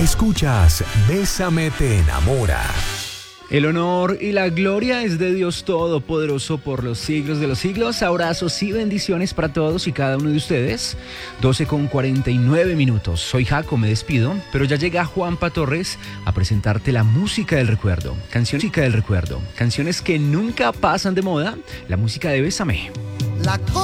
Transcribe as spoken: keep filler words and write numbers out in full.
Escuchas Bésame te enamora. El honor y la gloria es de Dios Todopoderoso por los siglos de los siglos. Abrazos y bendiciones para todos y cada uno de ustedes. doce con cuarenta y nueve minutos. Soy Jaco, me despido, pero ya llega Juanpa Torres a presentarte la música del recuerdo. Canción música del recuerdo. Canciones que nunca pasan de moda. La música de Bésame. La